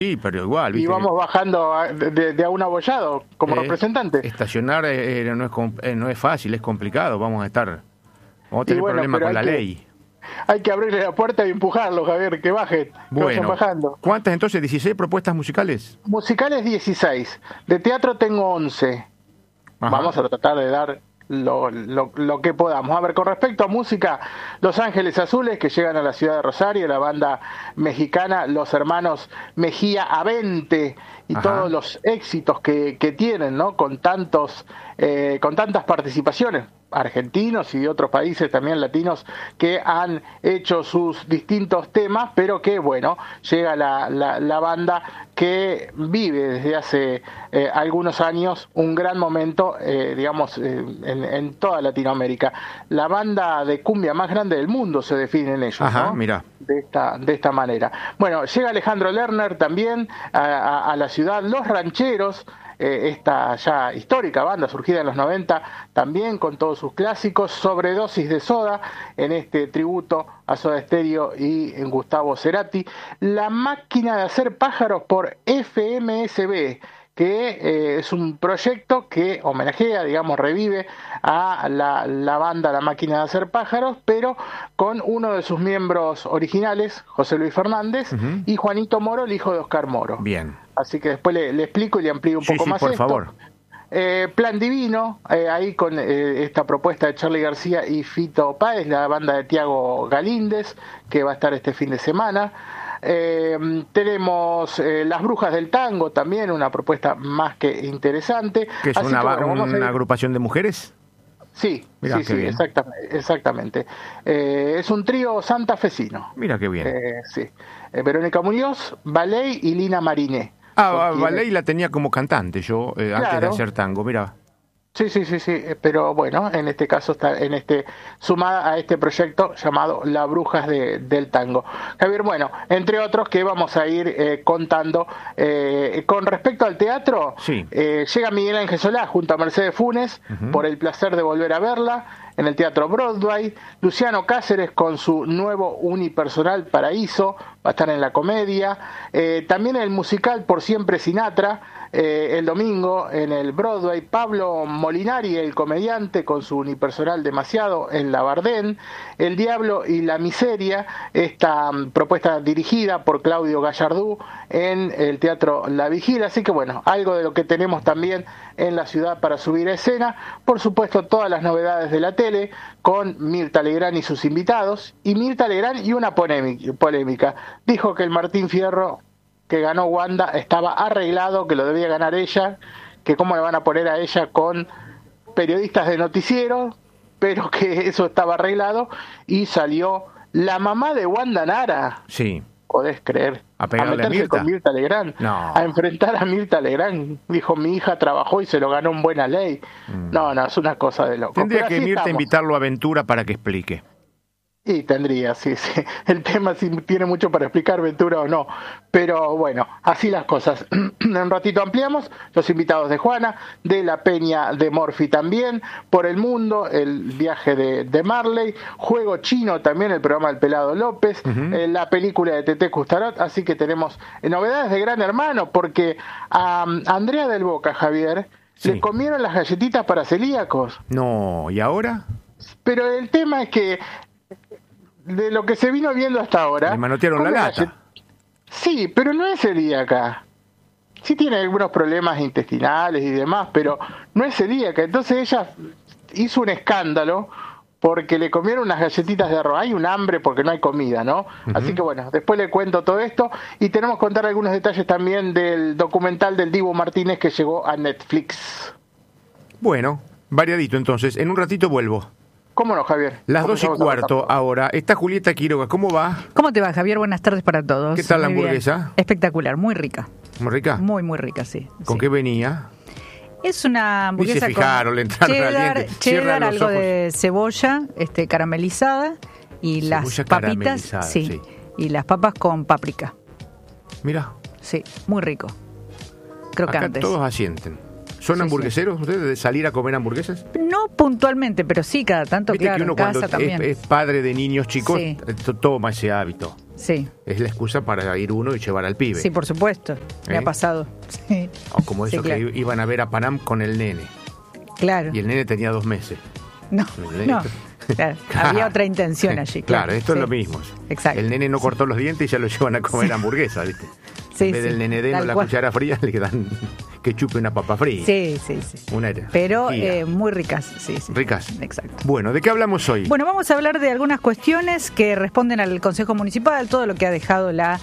Sí, pero igual, Y ¿viste? vamos bajando de a un abollado como representante. Estacionar no es fácil, es complicado. Vamos a Y tener bueno, problemas pero con la ley. hay que abrirle la puerta y empujarlos, Javier, que bajen, que vayan Bueno, bajando. ¿cuántas entonces? ¿16 propuestas musicales? Musicales 16, de teatro tengo 11. Ajá. Vamos a tratar de dar lo que podamos. A ver, con respecto a música, Los Ángeles Azules, que llegan a la ciudad de Rosario, la banda mexicana, los hermanos Mejía Avente, y Ajá. todos los éxitos que tienen, ¿no? Con tantas participaciones, argentinos y de otros países también latinos, que han hecho sus distintos temas, pero que, bueno, llega la banda que vive desde hace algunos años un gran momento, en toda Latinoamérica. La banda de cumbia más grande del mundo se definen ellos. Ajá, ¿no? mira. De esta manera. Bueno, llega Alejandro Lerner también a la ciudad. Los Rancheros, esta ya histórica banda surgida en los 90, también con todos sus clásicos. Sobredosis de Soda, en este tributo a Soda Stereo y en Gustavo Cerati. La Máquina de Hacer Pájaros por FMSB, que es un proyecto que homenajea, digamos, revive a la banda La Máquina de Hacer Pájaros, pero con uno de sus miembros originales, José Luis Fernández, y Juanito Moro, el hijo de Oscar Moro. Bien. Así que después le explico y le amplío un poco más por esto. favor. Plan Divino, ahí con esta propuesta de Charly García y Fito Páez, la banda de Tiago Galíndez, que va a estar este fin de semana. Tenemos Las Brujas del Tango, también una propuesta más que interesante. ¿Que es Así una, que, bueno, vamos a ir... agrupación de mujeres? Sí, Mirá, sí, qué bien. exactamente. Es un trío santafesino. Mira qué bien. Sí. Verónica Muñoz, Baley y Lina Mariné. Baley la tenía como cantante yo, antes de hacer tango, mira. Sí, pero bueno, en este caso está sumada a este proyecto llamado Las Brujas del Tango. Javier, bueno, entre otros que vamos a ir contando. Con respecto al teatro, Sí. Llega Miguel Ángel Solá junto a Mercedes Funes, por el placer de volver a verla, en el Teatro Broadway. Luciano Cáceres con su nuevo unipersonal Paraíso, va a estar en la comedia. También el musical Por Siempre Sinatra, el domingo en el Broadway. Pablo Molinari, el comediante, con su unipersonal Demasiado, en la Bardén. El Diablo y la Miseria, esta propuesta dirigida por Claudio Gallardú en el Teatro La Vigila. Así que bueno, algo de lo que tenemos también en la ciudad para subir a escena. Por supuesto, todas las novedades de la tele con Mirta Legrand y sus invitados. Y Mirta Legrand y una polémica. Dijo que el Martín Fierro que ganó Wanda estaba arreglado, que lo debía ganar ella, que cómo le van a poner a ella con periodistas de noticiero, pero que eso estaba arreglado, y salió la mamá de Wanda Nara. Sí. ¿Podés creer? ¿A pegarle meterse a Mirta? con Mirta Legrand, No. a enfrentar a Mirta Legrand. Dijo, mi hija trabajó y se lo ganó en buena ley. No, es una cosa de loco. Tendría Pero que así Mirta estamos. invitarlo a Aventura para que explique. Y tendría, sí. El tema si tiene mucho para explicar, Ventura o no. Pero bueno, así las cosas. En un ratito ampliamos los invitados de Juana, de la Peña de Morphy también, Por el Mundo, el viaje de Marley, Juego Chino también, el programa del Pelado López, la película de Tete Custarot. Así que tenemos novedades de Gran Hermano, porque a Andrea del Boca, Javier, Sí. le comieron las galletitas para celíacos. No, ¿y ahora? Pero el tema es que de lo que se vino viendo hasta ahora... Le manotearon la come lata. Sí, pero no es celíaca. Sí tiene algunos problemas intestinales y demás, pero no es celíaca. Entonces ella hizo un escándalo porque le comieron unas galletitas de arroz. Hay un hambre porque no hay comida, ¿no? Así que bueno, después le cuento todo esto y tenemos que contar algunos detalles también del documental del Dibu Martínez que llegó a Netflix. Bueno, variadito entonces. En un ratito vuelvo. ¿Cómo no, Javier? Las 2:15 a ahora. Está Julieta Quiroga. ¿Cómo va? ¿Cómo te va, Javier? Buenas tardes para todos. ¿Qué tal la Muy bien. hamburguesa? Espectacular, muy rica. ¿Muy rica? Muy, muy rica, sí. ¿Con sí. qué venía? Es una Ni se hamburguesa fijaron, le entraron al diente. Cierran cheddar, los algo ojos. de cebolla caramelizada y las Cebolla papitas, caramelizada, sí. y las papas con páprica. Mira, Sí, muy rico. acá Crocantes. todos asienten. ¿Son Sí, hamburgueseros ustedes de salir a comer hamburguesas? No puntualmente, pero sí, cada tanto, Viste claro, que uno en casa cuando también. es padre de niños chicos Sí. toma ese hábito. Sí, Es la excusa para ir uno y llevar al pibe. sí, por supuesto. Me ha pasado. Sí. O como Sí, eso claro. que iban a ver a Panam con el nene. Claro. Y el nene tenía 2 meses. No, no. Claro, había otra intención allí. Claro, esto sí. es lo mismo. Exacto. El nene no cortó los dientes y ya lo llevan a comer hamburguesa, ¿viste? Sí, En vez del sí, nenedeno, tal la cual. cuchara fría, le dan que chupe una papa fría. Sí, sí, sí. Pero energía. muy ricas, sí, sí. Ricas. Exacto. Bueno, ¿de qué hablamos hoy? Bueno, vamos a hablar de algunas cuestiones que responden al Consejo Municipal, todo lo que ha dejado la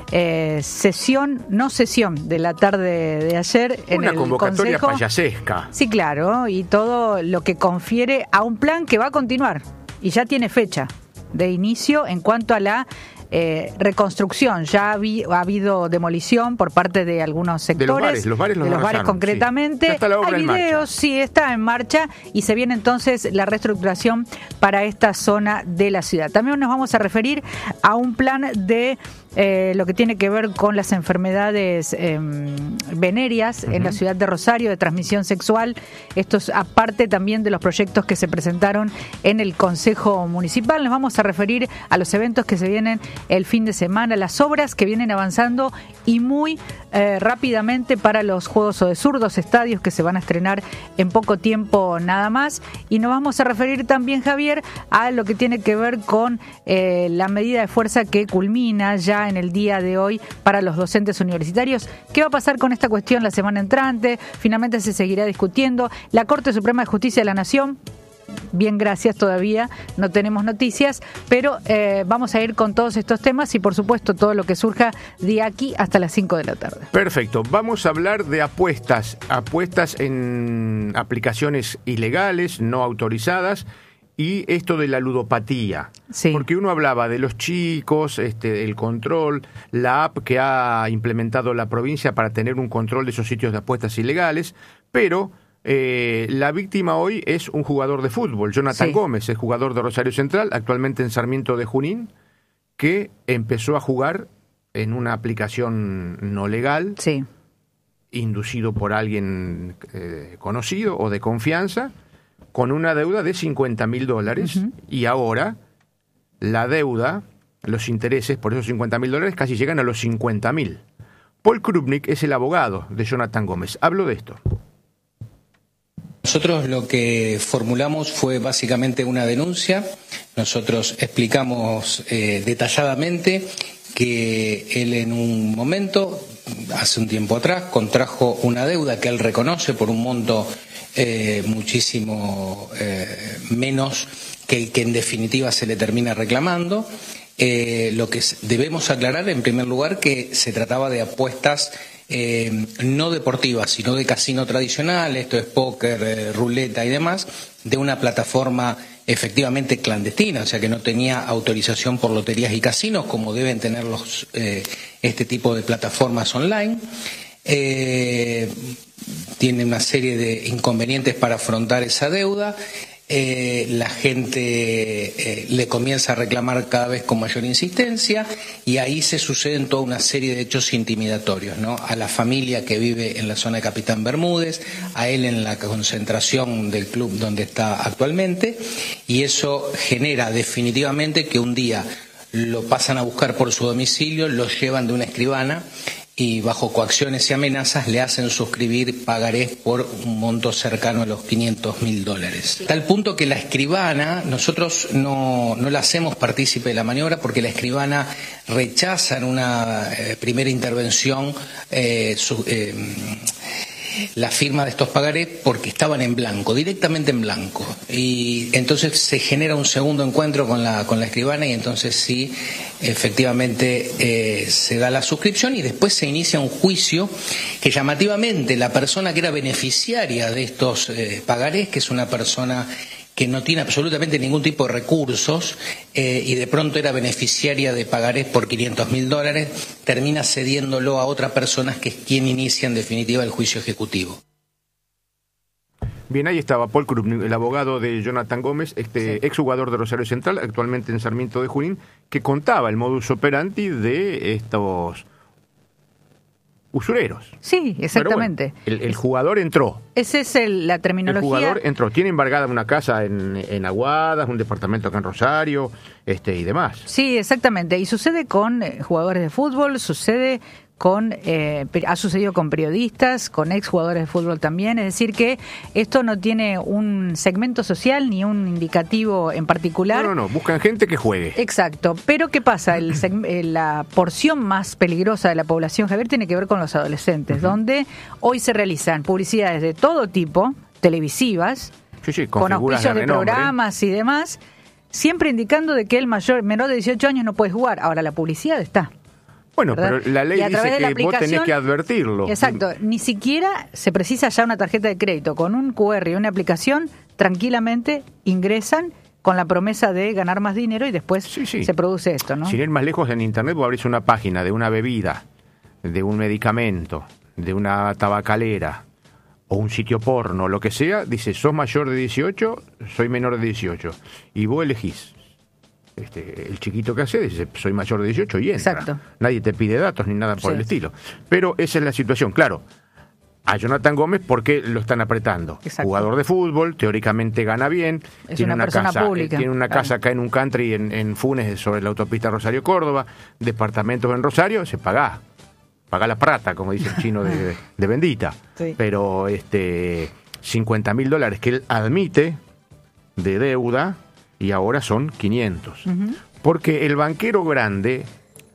sesión de la tarde de ayer en Una el convocatoria Consejo. payasesca. Sí, claro, y todo lo que confiere a un plan que va a continuar y ya tiene fecha de inicio en cuanto a la reconstrucción. Ya ha habido demolición por parte de algunos sectores. Los bares de los bares arrasaron, concretamente. sí. Ya está la obra Hay en marcha. videos, sí, está en marcha y se viene entonces la reestructuración para esta zona de la ciudad. También nos vamos a referir a un plan de lo que tiene que ver con las enfermedades venéreas en la ciudad de Rosario, de transmisión sexual. Esto es aparte también de los proyectos que se presentaron en el Consejo Municipal. Nos vamos a referir a los eventos que se vienen el fin de semana, las obras que vienen avanzando y muy rápidamente para los Juegos Odesur, 2 estadios que se van a estrenar en poco tiempo nada más. Y nos vamos a referir también, Javier, a lo que tiene que ver con la medida de fuerza que culmina ya en el día de hoy para los docentes universitarios. ¿Qué va a pasar con esta cuestión la semana entrante? Finalmente se seguirá discutiendo. La Corte Suprema de Justicia de la Nación, bien, gracias, todavía no tenemos noticias, pero vamos a ir con todos estos temas y por supuesto todo lo que surja de aquí hasta las 5 de la tarde. Perfecto, vamos a hablar de apuestas en aplicaciones ilegales, no autorizadas, y esto de la ludopatía. Sí. Porque uno hablaba de los chicos, el control, la app que ha implementado la provincia para tener un control de esos sitios de apuestas ilegales, pero la víctima hoy es un jugador de fútbol, Jonathan Sí. Gómez, es jugador de Rosario Central, actualmente en Sarmiento de Junín, que empezó a jugar en una aplicación no legal, Sí. inducido por alguien conocido o de confianza, con una deuda de $50.000, y ahora la deuda, los intereses por esos $50.000 casi llegan a los 50.000. Paul Krupnik es el abogado de Jonathan Gómez. Hablo de esto. Nosotros lo que formulamos fue básicamente una denuncia. Nosotros explicamos detalladamente que él en un momento, hace un tiempo atrás, contrajo una deuda que él reconoce por un monto muchísimo menos que el que en definitiva se le termina reclamando. Lo que debemos aclarar en primer lugar que se trataba de apuestas no deportivas, sino de casino tradicional, esto es póker, ruleta y demás, de una plataforma efectivamente clandestina, o sea que no tenía autorización por loterías y casinos, como deben tener este tipo de plataformas online. Tiene una serie de inconvenientes para afrontar esa deuda. La gente le comienza a reclamar cada vez con mayor insistencia y ahí se suceden toda una serie de hechos intimidatorios, ¿no? A la familia que vive en la zona de Capitán Bermúdez, a él en la concentración del club donde está actualmente, y eso genera definitivamente que un día lo pasan a buscar por su domicilio, lo llevan de una escribana y bajo coacciones y amenazas le hacen suscribir pagarés por un monto cercano a los $500.000. Tal punto que la escribana, nosotros no la hacemos partícipe de la maniobra porque la escribana rechaza en una primera intervención la firma de estos pagarés porque estaban en blanco, directamente en blanco. Y entonces se genera un segundo encuentro con la escribana y entonces sí, efectivamente se da la suscripción y después se inicia un juicio que llamativamente la persona que era beneficiaria de estos pagarés, que es una persona que no tiene absolutamente ningún tipo de recursos y de pronto era beneficiaria de pagarés por $500.000, termina cediéndolo a otra persona que es quien inicia en definitiva el juicio ejecutivo. Bien, ahí estaba Paul Krupnik, el abogado de Jonathan Gómez, exjugador de Rosario Central, actualmente en Sarmiento de Junín, que contaba el modus operandi de estos usureros. Sí, exactamente. Pero bueno, el jugador entró. Esa es la terminología. El jugador entró, tiene embargada una casa en Aguadas, un departamento acá en Rosario, y demás. Sí, exactamente. Y sucede con jugadores de fútbol, ha sucedido con periodistas, con exjugadores de fútbol también. Es decir, que esto no tiene un segmento social ni un indicativo en particular. No, buscan gente que juegue. Exacto. Pero ¿qué pasa? La porción más peligrosa de la población, Javier, tiene que ver con los adolescentes, donde hoy se realizan publicidades de todo tipo, televisivas, con auspicios de programas y demás, siempre indicando de que el menor de 18 años no puede jugar. Ahora, la publicidad está. Bueno, ¿verdad? pero la ley dice que vos tenés que advertirlo. Exacto, ni siquiera se precisa ya una tarjeta de crédito. Con un QR y una aplicación, tranquilamente ingresan con la promesa de ganar más dinero y después se produce esto, ¿no? Sin ir más lejos, en internet vos abrís una página de una bebida, de un medicamento, de una tabacalera o un sitio porno, lo que sea, dice, sos mayor de 18, soy menor de 18. Y vos elegís. El chiquito que hace dice, soy mayor de 18 y entra. Exacto. Nadie te pide datos ni nada por el estilo. Pero esa es la situación. Claro, a Jonathan Gómez, ¿por qué lo están apretando? Exacto. Jugador de fútbol, teóricamente gana bien. Es tiene una persona casa, pública. Tiene una casa acá en un country en Funes, sobre la autopista Rosario-Córdoba, departamentos en Rosario, se paga la plata, como dice el chino de Bendita. Sí. Pero $50.000 que él admite de deuda, y ahora son 500. Porque el banquero grande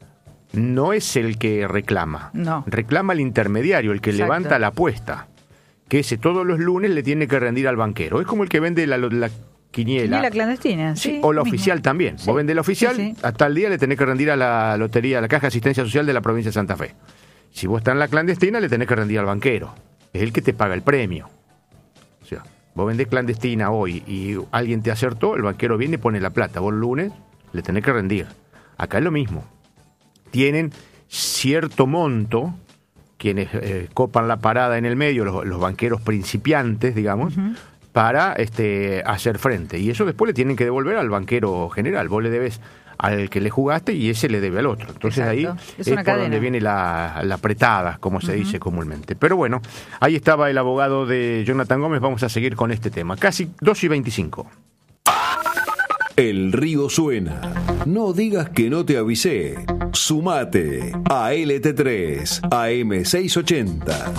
no es el que reclama. No. Reclama el intermediario, el que levanta la apuesta. Que ese todos los lunes le tiene que rendir al banquero. Es como el que vende la quiniela. La clandestina, sí. O la oficial también. Vos vendés la oficial, hasta el día le tenés que rendir a la lotería, a la Caja de Asistencia Social de la provincia de Santa Fe. Si vos estás en la clandestina, le tenés que rendir al banquero. Es el que te paga el premio. O sea, vos vendés clandestina hoy y alguien te acertó, el banquero viene y pone la plata. Vos el lunes le tenés que rendir. Acá es lo mismo. Tienen cierto monto, quienes copan la parada en el medio, los banqueros principiantes, digamos, para hacer frente. Y eso después le tienen que devolver al banquero general. Vos le debes al que le jugaste y ese le debe al otro. Entonces ahí es por donde viene la apretada, como se dice comúnmente. Pero bueno, ahí estaba el abogado de Jonathan Gómez. Vamos a seguir con este tema. Casi 2:25. El río suena. No digas que no te avisé. Sumate a LT3 AM680.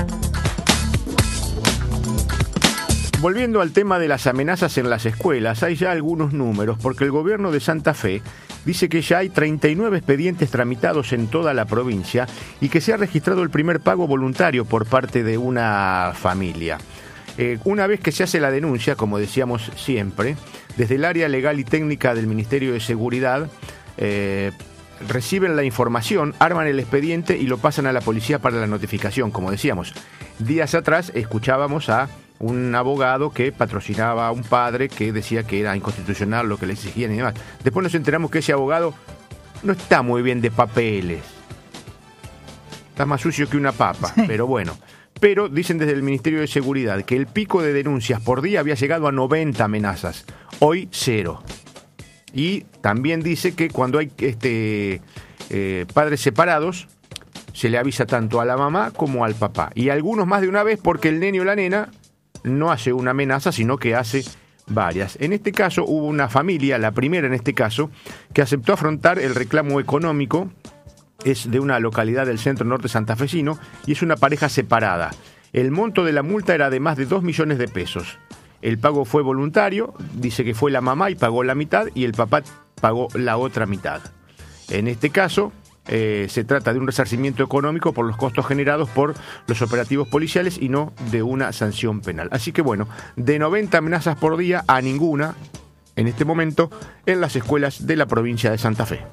Volviendo al tema de las amenazas en las escuelas, hay ya algunos números, porque el gobierno de Santa Fe dice que ya hay 39 expedientes tramitados en toda la provincia y que se ha registrado el primer pago voluntario por parte de una familia. Una vez que se hace la denuncia, como decíamos siempre, desde el área legal y técnica del Ministerio de Seguridad, reciben la información, arman el expediente y lo pasan a la policía para la notificación. Como decíamos, días atrás escuchábamos a un abogado que patrocinaba a un padre que decía que era inconstitucional lo que le exigían y demás. Después nos enteramos que ese abogado no está muy bien de papeles. Está más sucio que una papa, pero bueno. Pero dicen desde el Ministerio de Seguridad que el pico de denuncias por día había llegado a 90 amenazas. Hoy 0. Y también dice que cuando hay padres separados, se le avisa tanto a la mamá como al papá. Y algunos más de una vez porque el nene o la nena no hace una amenaza, sino que hace varias. En este caso hubo una familia, la primera en este caso, que aceptó afrontar el reclamo económico. Es de una localidad del centro norte santafesino y es una pareja separada. El monto de la multa era de más de 2 millones de pesos. El pago fue voluntario, dice que fue la mamá y pagó la mitad y el papá pagó la otra mitad. En este caso, se trata de un resarcimiento económico por los costos generados por los operativos policiales y no de una sanción penal. Así que bueno, de 90 amenazas por día a ninguna en este momento en las escuelas de la provincia de Santa Fe.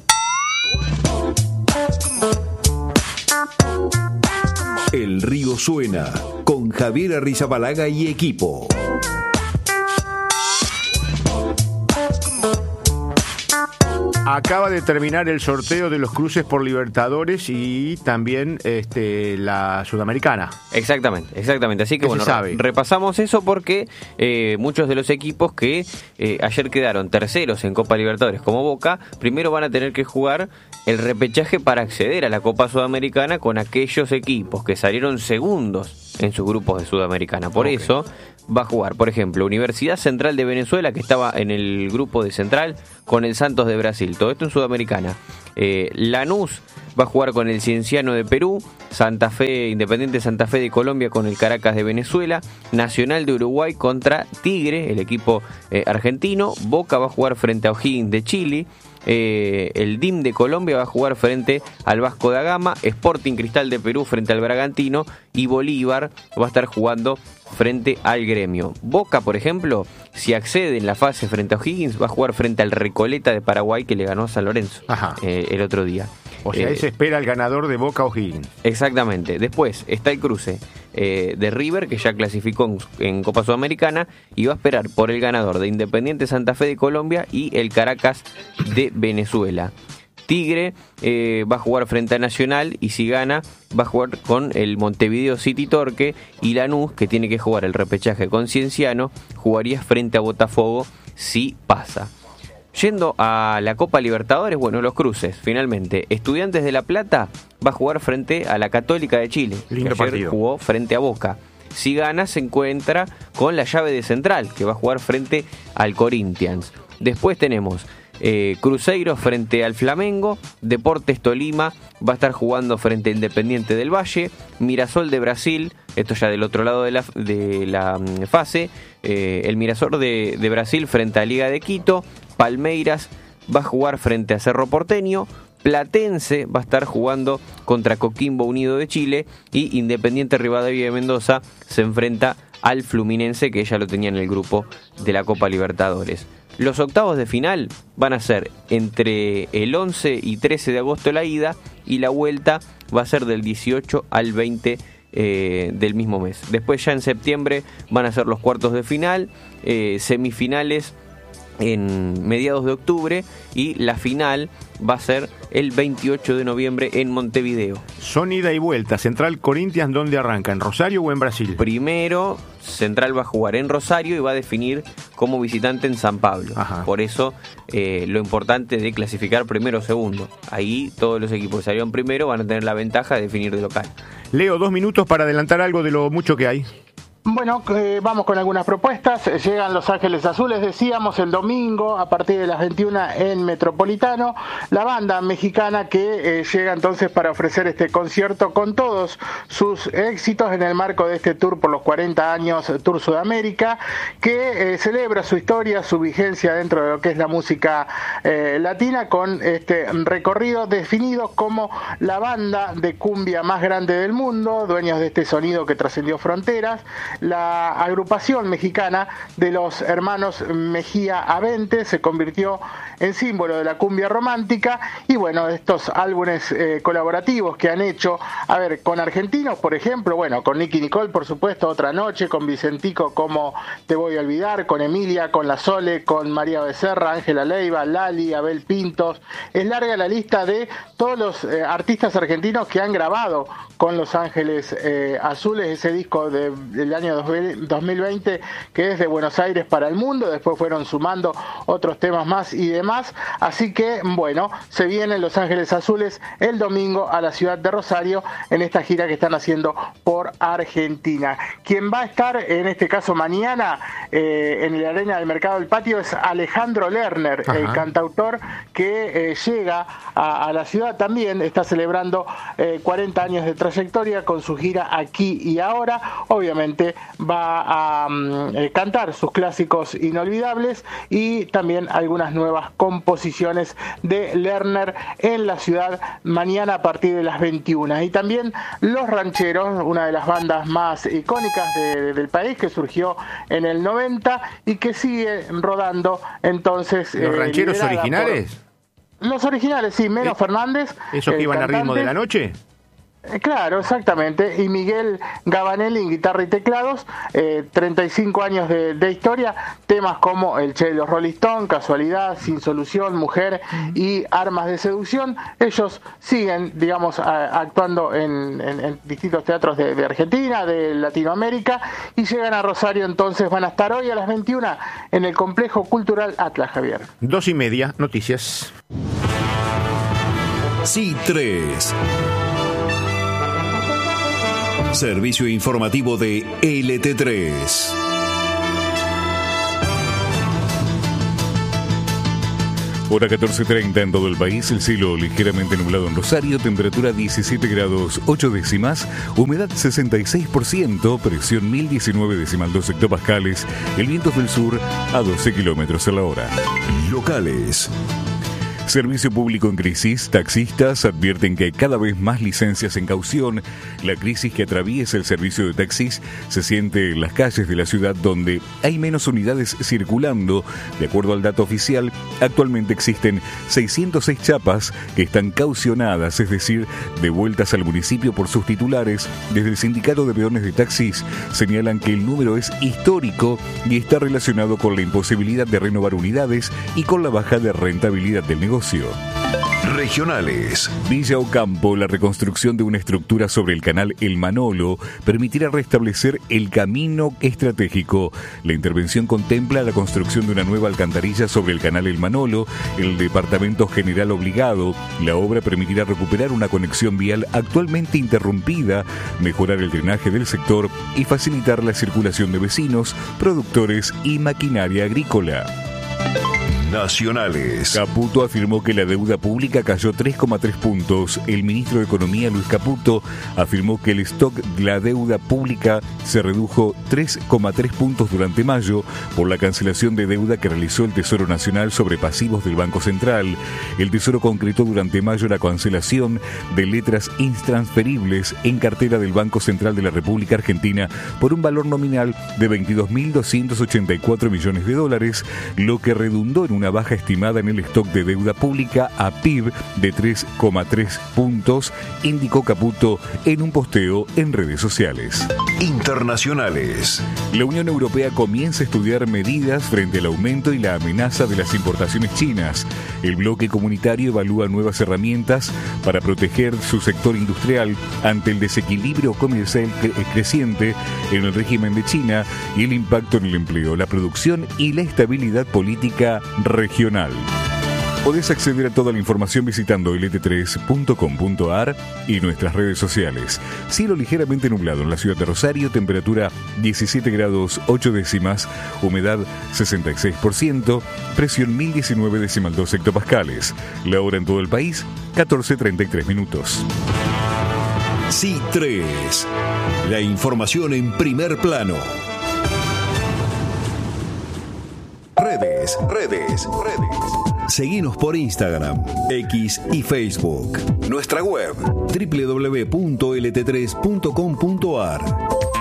El río suena con Javier Arrizabalaga y equipo. Acaba de terminar el sorteo de los cruces por Libertadores y también la Sudamericana. Exactamente. Así que bueno, repasamos eso porque muchos de los equipos que ayer quedaron terceros en Copa Libertadores como Boca, primero van a tener que jugar el repechaje para acceder a la Copa Sudamericana con aquellos equipos que salieron segundos en sus grupos de Sudamericana. Por eso va a jugar, por ejemplo, Universidad Central de Venezuela, que estaba en el grupo de Central, con el Santos de Brasil. Todo esto en Sudamericana. Lanús va a jugar con el Cienciano de Perú, Santa Fe, Independiente Santa Fe de Colombia con el Caracas de Venezuela, Nacional de Uruguay contra Tigre, el equipo argentino, Boca va a jugar frente a O'Higgins de Chile, el DIM de Colombia va a jugar frente al Vasco da Gama, Sporting Cristal de Perú frente al Bragantino y Bolívar va a estar jugando frente al Gremio. Boca, por ejemplo, si accede en la fase frente a O'Higgins, va a jugar frente al Recoleta de Paraguay, que le ganó a San Lorenzo el otro día. O sea, ahí se espera el ganador de Boca O'Higgins. Exactamente. Después está el cruce de River, que ya clasificó en Copa Sudamericana, y va a esperar por el ganador de Independiente Santa Fe de Colombia y el Caracas de Venezuela. Tigre va a jugar frente a Nacional y si gana va a jugar con el Montevideo City Torque, y Lanús, que tiene que jugar el repechaje con Cienciano, jugaría frente a Botafogo si pasa. Yendo a la Copa Libertadores, bueno, los cruces, finalmente. Estudiantes de La Plata va a jugar frente a la Católica de Chile, lindo que ayer partido. Jugó frente a Boca. Si gana, se encuentra con la llave de Central, que va a jugar frente al Corinthians. Después tenemos Cruzeiro frente al Flamengo, Deportes Tolima va a estar jugando frente a Independiente del Valle, Mirasol de Brasil, esto ya del otro lado de la fase, el Mirasol de Brasil frente a Liga de Quito, Palmeiras va a jugar frente a Cerro Porteño, Platense va a estar jugando contra Coquimbo Unido de Chile y Independiente Rivadavia de Mendoza se enfrenta al Fluminense, que ya lo tenía en el grupo de la Copa Libertadores. Los octavos de final van a ser entre el 11 y 13 de agosto la ida, y la vuelta va a ser del 18 al 20 del mismo mes. Después ya en septiembre van a ser los cuartos de final, semifinales en mediados de octubre, y la final va a ser el 28 de noviembre en Montevideo. Son ida y vuelta. Central Corinthians, ¿dónde arranca? ¿En Rosario o en Brasil? Primero, Central va a jugar en Rosario y va a definir como visitante en San Pablo. Ajá. Por eso lo importante de clasificar primero o segundo. Ahí todos los equipos que salieron primero van a tener la ventaja de definir de local. Leo, 2 minutos para adelantar algo de lo mucho que hay. Bueno, vamos con algunas propuestas. Llegan Los Ángeles Azules, decíamos, el domingo a partir de las 21 en Metropolitano. La banda mexicana que llega entonces para ofrecer este concierto con todos sus éxitos en el marco de este tour por los 40 años, Tour Sudamérica, que celebra su historia, su vigencia dentro de lo que es la música latina, con este recorrido definido como la banda de cumbia más grande del mundo, dueños de este sonido que trascendió fronteras. La agrupación mexicana de los hermanos Mejía Avente se convirtió en símbolo de la cumbia romántica, y bueno, estos álbumes colaborativos que han hecho, a ver, con argentinos, por ejemplo, bueno, con Nicky Nicole, por supuesto, Otra Noche, con Vicentico, Como Te Voy a Olvidar, con Emilia, con La Sole, con María Becerra, Ángela Leiva, Lali, Abel Pintos. Es larga la lista de todos los artistas argentinos que han grabado con Los Ángeles Azules, ese disco del año 2020 que es de Buenos Aires para el mundo. Después fueron sumando otros temas más y demás, así que bueno, se vienen Los Ángeles Azules el domingo a la ciudad de Rosario en esta gira que están haciendo por Argentina. Quien va a estar en este caso mañana en la arena del Mercado del Patio es Alejandro Lerner, el cantautor que llega a la ciudad, también está celebrando 40 años de trayectoria con su gira Aquí y Ahora. Obviamente va a cantar sus clásicos inolvidables y también algunas nuevas composiciones de Lerner en la ciudad mañana a partir de las 21. Y también Los Rancheros, una de las bandas más icónicas del país, que surgió en el 90 y que sigue rodando entonces. ¿Los Rancheros originales? Los originales, sí, Meno Fernández. ¿Esos que iban a ritmo de la noche? Claro, exactamente. Y Miguel Gabanelli en guitarra y teclados, 35 años de historia, temas como El Che de los Rolling Stones, Casualidad, Sin Solución, Mujer y Armas de Seducción. Ellos siguen, digamos, actuando en distintos teatros de Argentina, de Latinoamérica, y llegan a Rosario. Entonces van a estar hoy a las 21 en el Complejo Cultural Atlas, Javier. 2:30, noticias. Sí, 3. Servicio informativo de LT3. Hora 14:30 en todo el país, el cielo ligeramente nublado en Rosario, temperatura 17 grados 8 décimas, humedad 66%, presión 1019,2 hectopascales, el viento del sur a 12 kilómetros a la hora. Locales. Servicio público en crisis. Taxistas advierten que hay cada vez más licencias en caución. La crisis que atraviesa el servicio de taxis se siente en las calles de la ciudad donde hay menos unidades circulando. De acuerdo al dato oficial, actualmente existen 606 chapas que están caucionadas, es decir, devueltas al municipio por sus titulares. Desde el Sindicato de Peones de Taxis señalan que el número es histórico y está relacionado con la imposibilidad de renovar unidades y con la baja de rentabilidad del negocio. Regionales. Villa Ocampo, la reconstrucción de una estructura sobre el canal El Manolo permitirá restablecer el camino estratégico. La intervención contempla la construcción de una nueva alcantarilla sobre el canal El Manolo, el departamento general obligado. La obra permitirá recuperar una conexión vial actualmente interrumpida, mejorar el drenaje del sector y facilitar la circulación de vecinos, productores y maquinaria agrícola. Nacionales. Caputo afirmó que la deuda pública cayó 3,3 puntos. El ministro de Economía, Luis Caputo, afirmó que el stock de la deuda pública se redujo 3,3 puntos durante mayo por la cancelación de deuda que realizó el Tesoro Nacional sobre pasivos del Banco Central. El Tesoro concretó durante mayo la cancelación de letras intransferibles en cartera del Banco Central de la República Argentina por un valor nominal de 22.284 millones de dólares, lo que redundó en una baja estimada en el stock de deuda pública a PIB de 3,3 puntos, indicó Caputo en un posteo en redes sociales. Internacionales. La Unión Europea comienza a estudiar medidas frente al aumento y la amenaza de las importaciones chinas. El bloque comunitario evalúa nuevas herramientas para proteger su sector industrial ante el desequilibrio comercial creciente en el régimen de China y el impacto en el empleo, la producción y la estabilidad política regional. Podés acceder a toda la información visitando lt3.com.ar y nuestras redes sociales. Cielo ligeramente nublado en la ciudad de Rosario, temperatura 17 grados 8 décimas, humedad 66%, presión 1019,2 hectopascales. La hora en todo el país, 14:33 minutos. C3. La información en primer plano. Redes. Seguinos por Instagram, X y Facebook. Nuestra web www.lt3.com.ar.